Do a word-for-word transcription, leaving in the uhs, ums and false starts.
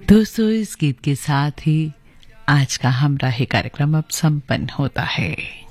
दोस्तों, इस गीत के साथ ही आज का हमराही कार्यक्रम अब संपन्न होता है।